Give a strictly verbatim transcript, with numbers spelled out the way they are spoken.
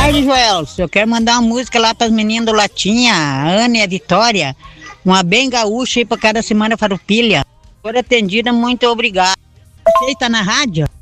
tarde, Joelson. Eu quero mandar uma música lá pras meninas do Latinha, a Ana e a Vitória. Uma bem gaúcha aí pra cada semana farroupilha. For atendida, muito obrigado. Você tá na rádio?